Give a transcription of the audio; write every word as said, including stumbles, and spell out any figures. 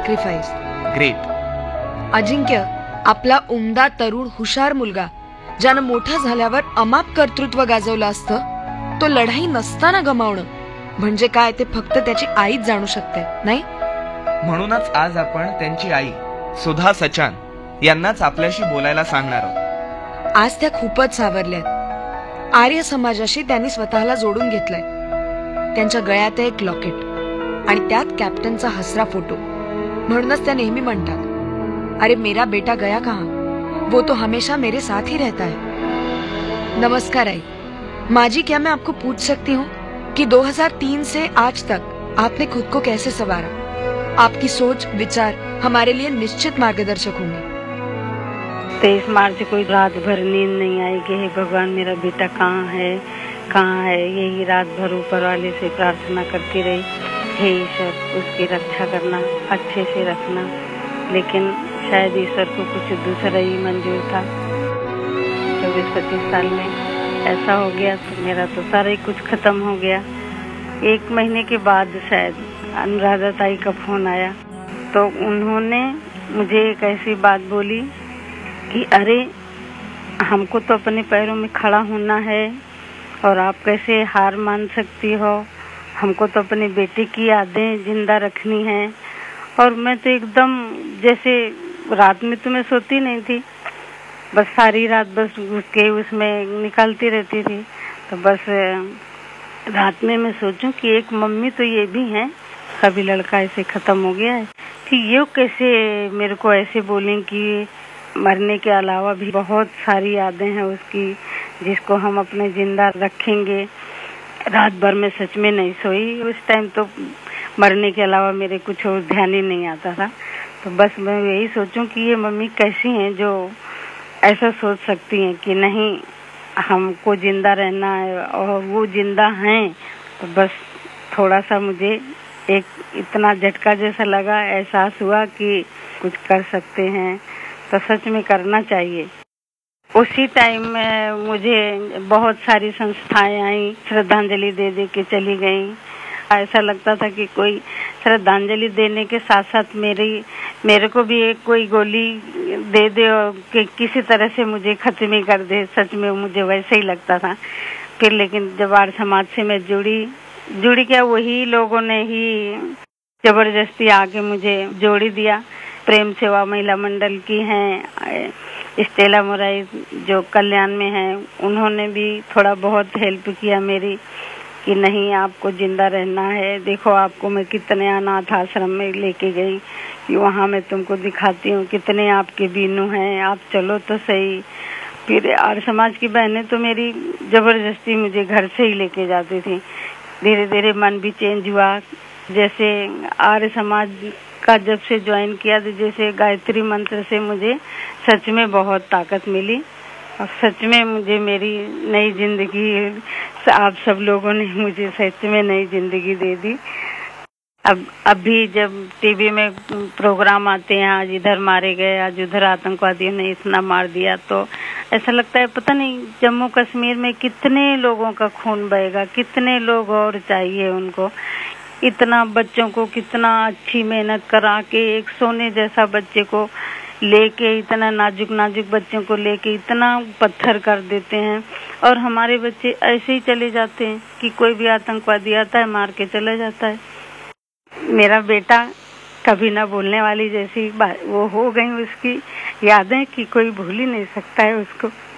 Sacrifice. Great. Ajinkya आपला उमदा तरुण हुशार मुलगा ज्यानं मोठा झाल्यावर अमाप कर्तृत्व गाजवलं असतं, तो लढाई नसताना गमावणं म्हणजे काय ते फक्त त्याची आईच जाणू शकते, नाही? म्हणूनच आज आपण त्यांची आई सुधा सचान यांनाच आपल्याशी बोलायला सांगणार आहोत. आज त्या खूपच सावरल्यात. आर्य समाजाशी त्यांनी स्वतःला जोडून घेतलंय. त्यांच्या गळ्यात एक लॉकेट आणि त्यात कॅप्टनचा हसरा फोटो. म्हणूनच त्या नेहमी म्हणतात, अरे मेरा बेटा गया कहाँ, वो तो हमेशा मेरे साथ ही रहता है. नमस्कार आई. माजी, क्या मैं आपको पूछ सकती हूँ कि दो हज़ार तीन से आज तक आपने खुद को कैसे संवारा? आपकी सोच विचार हमारे लिए निश्चित मार्गदर्शक होंगे. तेईस मार्च को रात भर नींद नहीं आई कि हे भगवान मेरा बेटा कहाँ है कहाँ है. यही रात भर ऊपर वाले से प्रार्थना करती रही, हे ईश्वर उसकी रक्षा करना, अच्छे से रखना. लेकिन शायद ईश्वर को कुछ दूसरा ही मंजूर था. चौबीस पच्चीस साल में ऐसा हो गया तो मेरा तो सारा ही कुछ खत्म हो गया. एक महीने के बाद शायद अनुराधा ताई का फोन आया तो उन्होंने मुझे एक ऐसी बात बोली कि अरे हमको तो अपने पैरों में खड़ा होना है और आप कैसे हार मान सकती हो. हमको तो अपने बेटे की यादें जिंदा रखनी है. और मैं तो एकदम जैसे रात में तो मैं सोती नहीं थी, बस सारी रात बस उसके उसमें निकालती रहती थी. तो बस रात में मैं सोचूं कि एक मम्मी तो ये भी हैं, कभी लड़का ऐसे खत्म हो गया है कि ये कैसे मेरे को ऐसे बोलें कि मरने के अलावा भी बहुत सारी यादें हैं उसकी जिसको हम अपने जिंदा रखेंगे. रात भर में सच में नहीं सोई. उस टाइम तो मरने के अलावा मेरे कुछ और ध्यान ही नहीं आता था. तो बस मैं यही सोचूं कि ये मम्मी कैसी हैं जो ऐसा सोच सकती हैं कि नहीं हमको जिंदा रहना है और वो जिंदा हैं. तो बस थोड़ा सा मुझे एक इतना झटका जैसा लगा, एहसास हुआ कि कुछ कर सकते हैं तो सच में करना चाहिए. उसी टाइम में मुझे बहुत सारी संस्थाएं आई, श्रद्धांजलि दे दे के चली गई. ऐसा लगता था कि कोई श्रद्धांजलि देने के साथ साथ मेरी मेरे को भी एक कोई गोली दे दे और कि किसी तरह से मुझे खत्म ही कर दे. सच में मुझे वैसे ही लगता था. फिर लेकिन जब आर्य समाज से मैं जुड़ी जुड़ी क्या वही लोगों ने ही जबरदस्ती आके मुझे जोड़ी दिया. प्रेम सेवा महिला मंडल की हैं स्टेला मोराई जो कल्याण में है, उन्होंने भी थोड़ा बहुत हेल्प किया मेरी कि नहीं आपको जिंदा रहना है. देखो आपको मैं कितने अनाथ आश्रम में लेके गई कि वहाँ मैं तुमको दिखाती हूँ कितने आपके बीनू हैं, आप चलो तो सही. फिर आर्य समाज की बहनें तो मेरी जबरदस्ती मुझे घर से ही लेके जाती थी. धीरे धीरे मन भी चेंज हुआ. जैसे आर्य समाज का जब से ज्वाइन किया तो जैसे गायत्री मंत्र से मुझे सच में बहुत ताकत मिली और सच में मुझे मेरी नई जिंदगी आप सब लोगों ने मुझे सच में नई जिंदगी दे दी. अब अभी जब टीवी में प्रोग्राम आते हैं, आज इधर मारे गए, आज उधर आतंकवादियों ने इतना मार दिया, तो ऐसा लगता है पता नहीं जम्मू कश्मीर में कितने लोगों का खून बहेगा, कितने लोग और चाहिए उनको. इतना बच्चों को कितना अच्छी मेहनत करा के एक सोने जैसा बच्चे को लेके, इतना नाजुक नाजुक बच्चों को लेके इतना पत्थर कर देते हैं और हमारे बच्चे ऐसे ही चले जाते हैं कि कोई भी आतंकवादी आता है मार के चला जाता है. मेरा बेटा कभी ना भूलने वाली जैसी बात वो हो गई उसकी यादें कि कोई भूल ही नहीं सकता है उसको.